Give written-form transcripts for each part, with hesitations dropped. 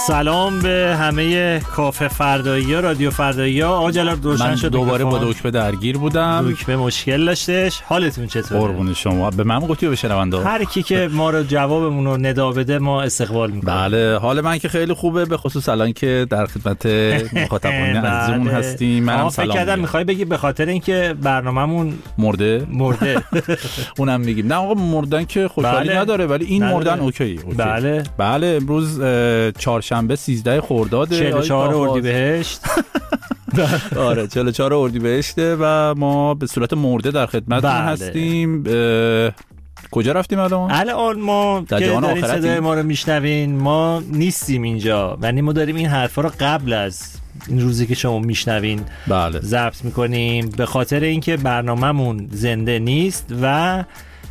سلام به همه کافه فردایی ها، رادیو فردایی ها. آقا جلال روشن شد. من دوباره با دکمه درگیر بودم. دکمه مشکل داشتش. حالتون چطوره؟ قربون شما. به من گفتی به شنونده هر کی که ما رو جوابمون رو ندا بده ما استقبال میکنیم. بله، حال من که خیلی خوبه، به خصوص الان که در خدمت مخاطبان عزیزمون هستیم. منم سلام. فکر کردم میخوای بگی به خاطر اینکه برنامه‌مون مرده. اونم میگیم. نه آقا مردن که خوشحالی نداره، ولی این مردن اوکی. بله امروز چهارشنبه 13 خرداد 44 اردیبهشت. آره 44 اردیبهشته و ما به صورت مرده در خدمتتون هستیم. کجا رفتیم الان ما که دارین صدای ما رو میشنوین، ما نیستیم اینجا، یعنی ما داریم این حرفا رو قبل از این روزی که شما میشنوین ضبط میکنیم، به خاطر اینکه برنامه‌مون زنده نیست و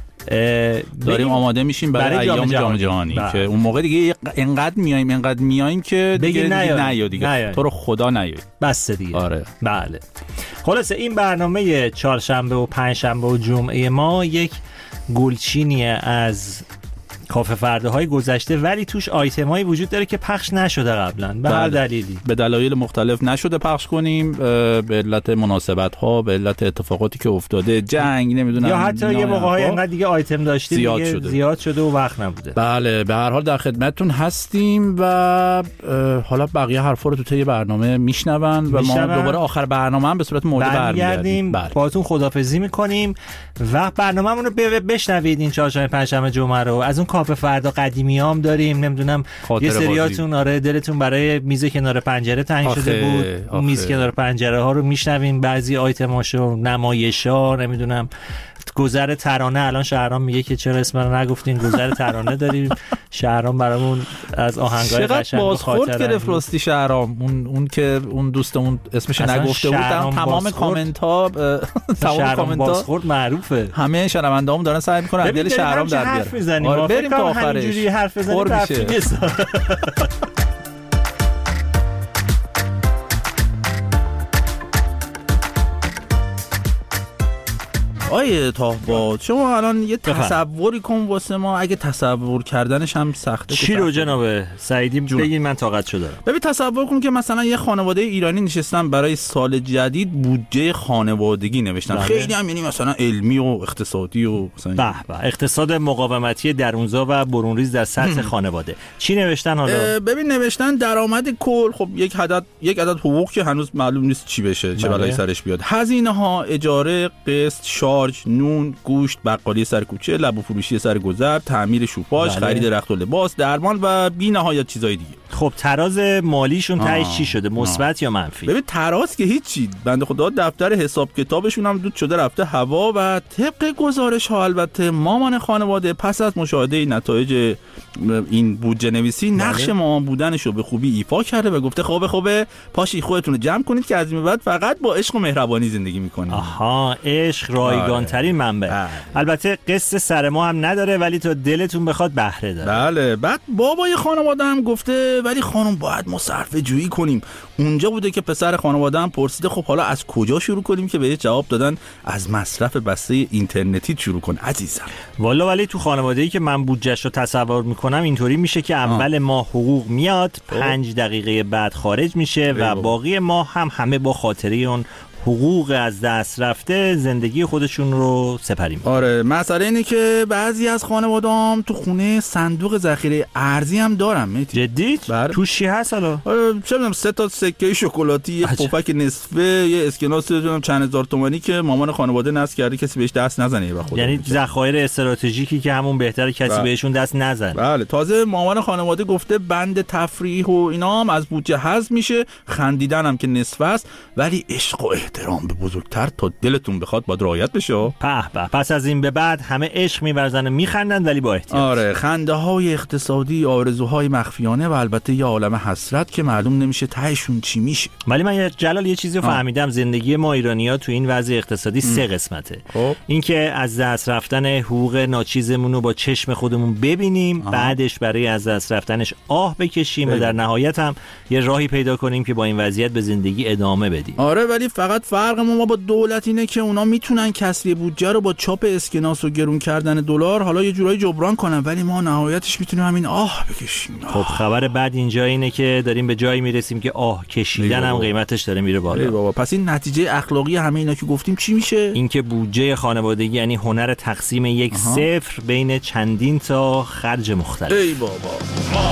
داریم آماده میشیم برای ایام جام جهانی که اون موقع دیگه انقدر میایم که دیگه نیا دیگه تو رو خدا نیا بس دیگه. آره بله. خلاصه این برنامه چهارشنبه و پنجشنبه و جمعه ما یک گلچینیه از کافه فرداهای گذشته، ولی توش آیتمایی وجود داره که پخش نشده قبلا به هر دلیلی، به دلایل مختلف نشده پخش کنیم، به علت مناسبت ها، به علت اتفاقاتی که افتاده، جنگ، نمیدونم، یا حتی یه موقع‌های انقدر دیگه آیتم داشتیم زیاد شده و وقت نبوده. بله به هر حال در خدمتتون هستیم و حالا بقیه حرفا رو تو طی برنامه میشنون و ما دوباره آخر برنامه هم به صورت مرده برمیگردیم. باهاتون خداحافظی میکنیم و برنامه‌مون رو بشنوید. این چهارشنبه پنجشنبه جمعه رو از اون کافه فردا قدیمیام داریم، نمیدونم یه سریاتون آره دلتون برای میز کنار پنجره تنگ شده بود، اون میز کنار پنجره ها رو میشنوین، بعضی آیتماشو، نمایشا، نمیدونم گذر ترانه. الان شهرام میگه که چرا اسم رو نگفتین، گذر ترانه داریم. شهرام برامون از آهنگای قشنگ بازخورد گرفت راستی شهرام، اون که اون دوستمون اسمش نگفته بود، تمام کامنت ها بازخورد معروفه، همه شنونده‌هامون دارن سعی میکنن از دل شهرام در بیارن. بریم تا آخرش اینجوری حرف بزنیم. آیه تاهباد شما الان یه تصوری کن واسه ما، اگه تصور کردنش هم سخته. چی رو جناب سعیدی بگین، من طاقتشو دارم. ببین تصور کن که مثلا یه خانواده ایرانی نشستن برای سال جدید بودجه خانوادگی نوشتن. خیلی هم یعنی مثلا علمی و اقتصادی و مثلا اقتصاد مقاومتی درونزا و برونریز در سطح خانواده. چی نوشتن حالا؟ ببین نوشتن درآمد کل، خب یک عدد حقوق که هنوز معلوم نیست چی بشه، چه بلایی سرش بیاد. هزینه ها، اجاره، قسط، نون، گوشت، بقالی سر کوچه، لب و فروشی سر گذر، تعمیر شوپاژ، خرید رخت و لباس، درمان و بی‌نهایت چیزای دیگه. خب تراز مالیشون تهش چی شده، مثبت یا منفی؟ ببین تراز که هیچی، بنده خدا دفتر حساب کتابشون هم دود شده رفته هوا و طبق گزارش ها البته مامان خانواده پس از مشاهده نتایج این بودجه نویسی نقش مامان بودنش رو به خوبی ایفا کرده و گفته خوبه پاشی خودتون رو جمع کنید که از این بعد فقط با عشق و مهربانی زندگی می‌کنید. آها، عشق رایگان‌ترین منبع. البته قصه سر ما هم نداره، ولی تا دلتون بخواد بهره داره. بله. بعد بابای خانواده هم گفته ولی خانم باید ما صرفه جویی کنیم. اونجا بوده که پسر خانواده هم پرسیده خب حالا از کجا شروع کنیم، که بهش جواب دادن از مصرف بسته اینترنتی شروع کن عزیزم. والا ولی تو خانواده‌ای که من بودجه‌اش رو تصور میکنم اینطوری میشه که اول ماه حقوق میاد، 5 دقیقه بعد خارج میشه و باقی ماه هم همه با خاطره اون حقوق از دست رفته زندگی خودشون رو سپری می‌کنن. آره مسئله اینه که بعضی از خانواده‌ام تو خونه صندوق ذخیره ارزی هم دارن. جدی؟ توش چی هست حالا؟ چه می‌دونم 3 تا سکه شکلاتی، یه پفک نصفه، یه اسکناس چند هزار تومانی که مامان خانواده نصب کرده کسی بهش دست نزنه به خودش. یعنی ذخایر استراتژیکی که همون بهتره کسی بهشون دست نزنه. بله. تازه مامان خانواده گفته بند تفریح و اینا هم از بودجه حذف میشه، خندیدن هم که نصف است، ولی عشق و احترام به بزرگتر تا دلتون بخواد باید رعایت بشه. پس از این به بعد همه عشق می‌ورزن و میخندن ولی با احتیاط. آره خنده‌های اقتصادی، آرزوهای مخفیانه و البته یه عالم حسرت که معلوم نمیشه تهشون چی میشه. ولی من جلال یه چیزی رو فهمیدم، زندگی ما ایرانی‌ها تو این وضع اقتصادی 3 قسمته. اینکه از دست رفتن حقوق ناچیزمون رو با چشم خودمون ببینیم، بعدش برای از دست رفتنش آه بکشیم و در نهایت هم یه راهی پیدا کنیم که با این وضعیت به زندگی ادامه بدیم. آره ولی فقط فقط فرق ما با دولت اینه که اونا میتونن کسری بودجه رو با چاپ اسکناس و گرون کردن دلار حالا یه جورایی جبران کنن، ولی ما نهایتش میتونیم همین بکشیم. خب خبر بعد اینجا اینه که داریم به جایی میرسیم که کشیدن هم قیمتش داره میره بالا. بابا پس این نتیجه اخلاقی همه اینا که گفتیم چی میشه؟ اینکه بودجه خانوادگی یعنی هنر تقسیم 1-0 بین چندین تا خرج مختلف. ای بابا